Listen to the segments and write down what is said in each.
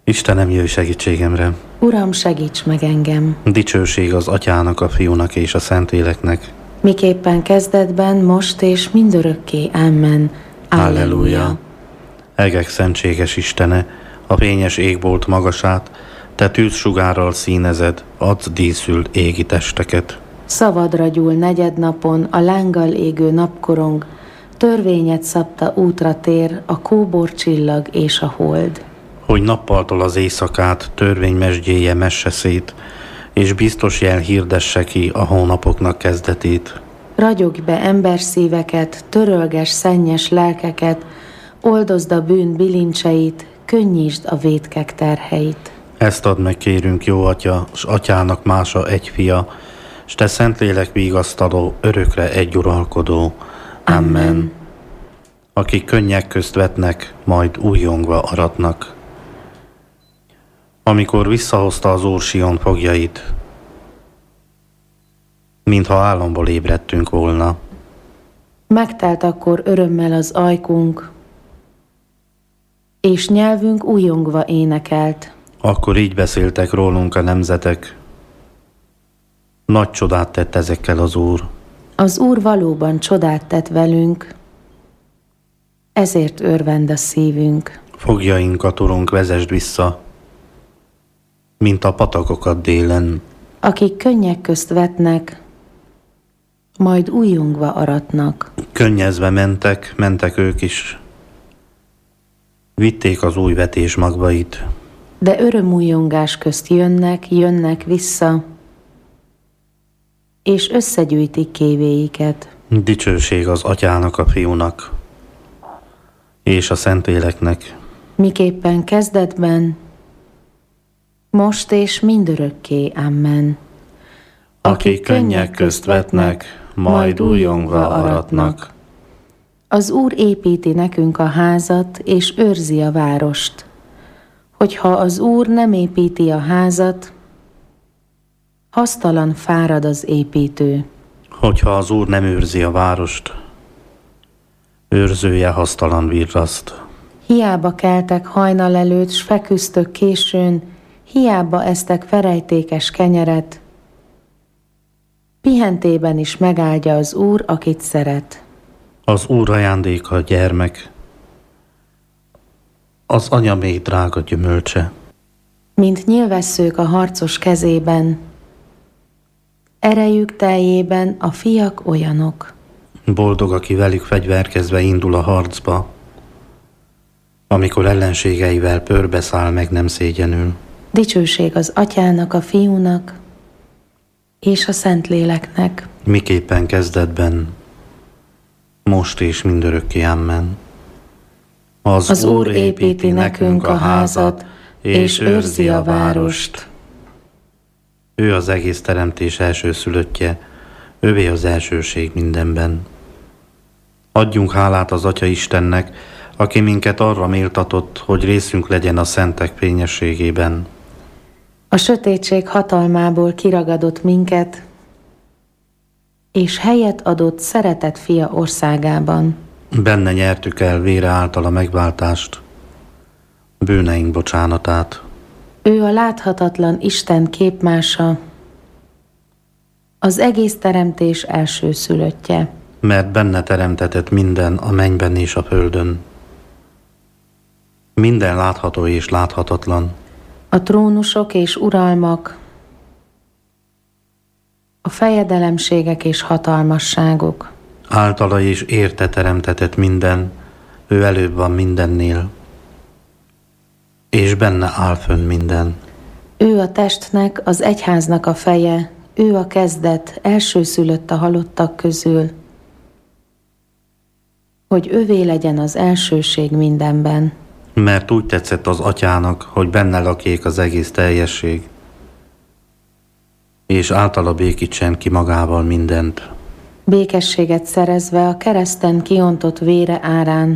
Istenem, jöjj segítségemre! Uram, segíts meg engem! Dicsőség az Atyának, a Fiúnak és a Szentléleknek. Miképpen kezdetben, most és mindörökké. Amen. Alleluja! Egek szentséges Istene, a fényes égbolt magasát, te tűzsugárral színezed, adsz díszült égi testeket. Szavadra gyúl negyednapon a lánggal égő napkorong, törvényed szabta útra tér a kóbor csillag és a hold. Hogy nappaltól az éjszakát törvény mesdjéje messe szét, és biztos jel hirdesse ki a hónapoknak kezdetét. Ragyogj be emberszíveket, törölges szennyes lelkeket, oldozd a bűn bilincseit, könnyítsd a vétkek terheit. Ezt add meg, kérünk, jó Atya, s Atyának mása egy fia, s te Szentlélek vigasztaló, örökre egy uralkodó. Amen. Akik könnyek közt vetnek, majd újjongva aratnak. Amikor visszahozta az Úr Sion fogjait, mintha álomból ébredtünk volna. Megtelt akkor örömmel az ajkunk, és nyelvünk újjongva énekelt. Akkor így beszéltek rólunk a nemzetek. Nagy csodát tett ezekkel az Úr. Az Úr valóban csodát tett velünk, ezért örvend a szívünk. Fogjainkat, Urunk, vezesd vissza, mint a patakokat délen. Akik könnyek közt vetnek, majd újjongva aratnak. Könnyezve mentek ők is. Vitték az új vetés magvait. De örömújjongás közt jönnek vissza, és összegyűjtik kévéiket. Dicsőség az Atyának, a Fiúnak és a Szentléleknek. Miképpen kezdetben, most és mindörökké. Amen. Akik könnyek közt vetnek, majd újjongva aratnak. Az Úr építi nekünk a házat, és őrzi a várost. Hogyha az Úr nem építi a házat, hasztalan fárad az építő. Hogyha az Úr nem őrzi a várost, őrzője hasztalan virraszt. Hiába keltek hajnal előtt, s feküztök későn, hiába esztek ferejtékes kenyeret, pihentében is megáldja az Úr, akit szeret. Az Úr ajándéka a gyermek, az anya még drága gyümölcse. Mint nyilvesszők a harcos kezében, erejük teljében a fiak olyanok. Boldog, aki velük fegyverkezve indul a harcba, amikor ellenségeivel pörbeszáll, meg nem szégyenül. Dicsőség az Atyának, a Fiúnak és a Szentléleknek. Miképpen kezdetben, most és mindörökké. Amen. Az Úr építi nekünk a házat, és őrzi a várost. Ő az egész teremtés elsőszülöttje, ővé az elsőség mindenben. Adjunk hálát az Atya Istennek, aki minket arra méltatott, hogy részünk legyen a szentek fényességében. A sötétség hatalmából kiragadott minket, és helyet adott szeretett fia országában. Benne nyertük el vére által a megváltást, bűneink bocsánatát. Ő a láthatatlan Isten képmása, az egész teremtés elsőszülöttje. Mert benne teremtetett minden a mennyben és a földön. Minden látható és láthatatlan. A trónusok és uralmak, a fejedelemségek és hatalmasságok. Általa és érte teremtetett minden, ő előbb van mindennél, és benne áll fönn minden. Ő a testnek, az egyháznak a feje, ő a kezdet, elsőszülött a halottak közül, hogy övé legyen az elsőség mindenben. Mert úgy tetszett az Atyának, hogy benne lakjék az egész teljesség, és általa békítsen ki magával mindent. Békességet szerezve a kereszten kiontott vére árán,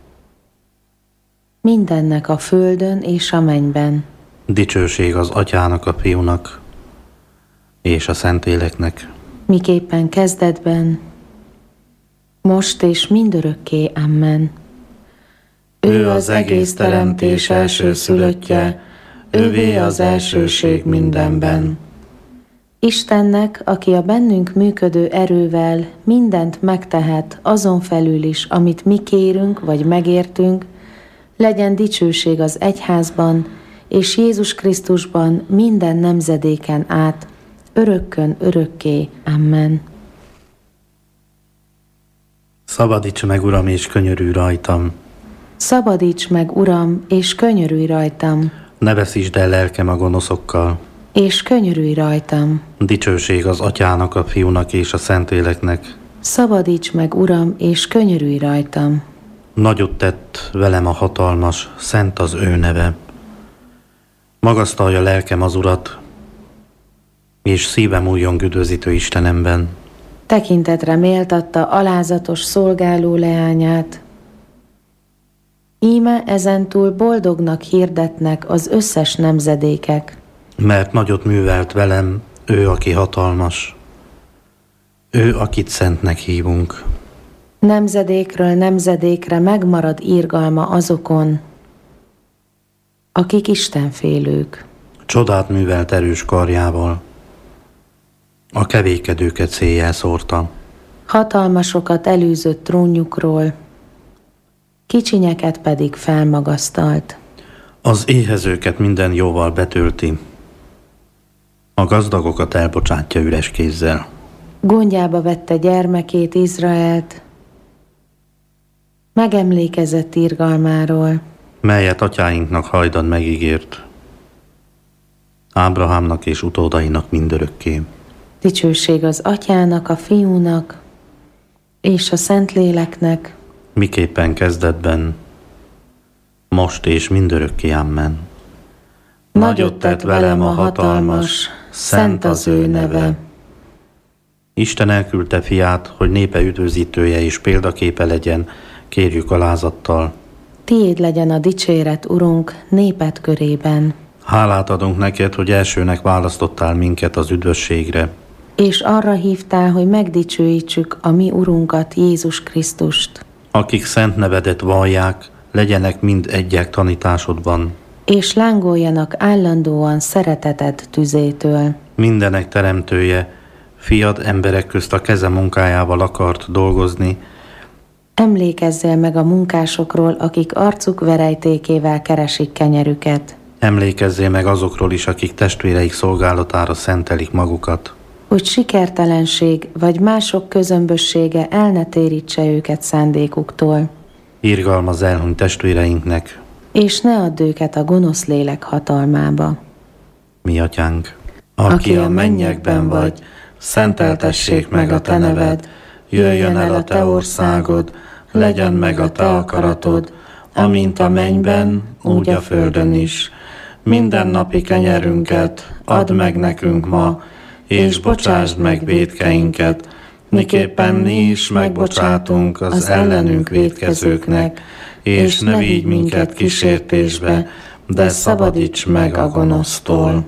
mindennek a földön és a mennyben. Dicsőség az Atyának, a Fiúnak és a Szentléleknek. Miképpen kezdetben, most és mindörökké. Amen. Ő az egész teremtés elsőszülöttje, Ővé az elsőség mindenben. Istennek, aki a bennünk működő erővel mindent megtehet, azon felül is, amit mi kérünk vagy megértünk, legyen dicsőség az egyházban és Jézus Krisztusban minden nemzedéken át, örökkön örökké. Amen. Szabadíts meg, Uram, és könyörülj rajtam. Szabadíts meg, Uram, és könyörülj rajtam. Ne veszítsd el lelkem a gonoszokkal. És könyörülj rajtam. Dicsőség az Atyának, a Fiúnak és a Szentléleknek. Szabadíts meg, Uram, és könyörülj rajtam. Nagyot tett velem a hatalmas, szent az ő neve. Magasztalja lelkem az Urat, és szívem újjon üdvözítő Istenemben. Tekintetre méltatta alázatos szolgáló leányát. Íme ezentúl boldognak hirdetnek az összes nemzedékek. Mert nagyot művelt velem, ő, aki hatalmas. Ő, akit szentnek hívunk. Nemzedékről nemzedékre megmarad irgalma azokon, akik istenfélők. Csodát művelt erős karjával. A kevékedőket széjjel szórta. Hatalmasokat elűzött trónjukról, kicsinyeket pedig felmagasztalt. Az éhezőket minden jóval betölti. A gazdagokat elbocsátja üres kézzel. Gondjába vette gyermekét, Izraelt, megemlékezett irgalmáról, melyet atyáinknak hajdan megígért, Ábrahámnak és utódainak mindörökké. Dicsőség az Atyának, a Fiúnak és a Szentléleknek, miképpen kezdetben, most és mindörökké. Amen. Nagyot tett velem a hatalmas, szent az ő neve. Isten elküldte fiát, hogy népe üdvözítője és példaképe legyen, kérjük alázattal. Tiéd legyen a dicséret, Urunk, néped körében. Hálát adunk neked, hogy elsőnek választottál minket az üdvösségre. És arra hívtál, hogy megdicsőítsük a mi Urunkat, Jézus Krisztust. Akik szent nevedet vallják, legyenek mind egyek tanításodban. És lángoljanak állandóan szereteted tüzétől. Mindenek teremtője, fiad emberek közt a keze munkájával akart dolgozni. Emlékezzél meg a munkásokról, akik arcuk verejtékével keresik kenyerüket. Emlékezzél meg azokról is, akik testvéreik szolgálatára szentelik magukat. Hogy sikertelenség vagy mások közömbössége el ne térítse őket szándékuktól. Irgalmazz elhunyt testvéreinknek. És ne add őket a gonosz lélek hatalmába. Mi atyánk, aki a mennyekben vagy, szenteltessék meg a te neved, jöjjön el a te országod, legyen meg a te akaratod, amint a mennyben, úgy a földön is. Mindennapi kenyerünket add meg nekünk ma, és bocsásd meg vétkeinket, miképpen mi is megbocsátunk az ellenünk vétkezőknek, és ne vigy minket kísértésbe, de szabadíts meg a gonosztól.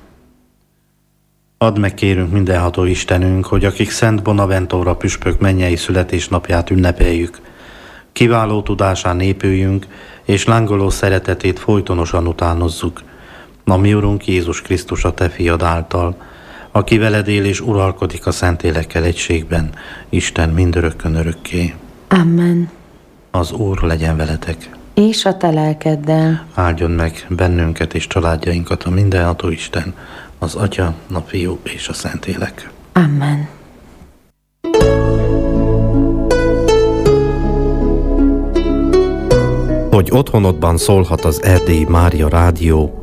Add meg, kérünk, mindenható Istenünk, hogy akik Szent Bonaventura püspök mennyei születésnapját ünnepeljük, kiváló tudásán népüljünk, és lángoló szeretetét folytonosan utánozzuk. A mi Urunk Jézus Krisztus, a te fiad által, aki veled él és uralkodik a Szentlélekkel egységben, Isten mindörökkön örökké. Amen. Az Úr legyen veletek. És a te lelkeddel. Áldjon meg bennünket és családjainkat a mindenható Isten, az Atya, a Fiú és a Szentlélek. Amen. Hogy otthonodban szólhat az Erdélyi Mária Rádió,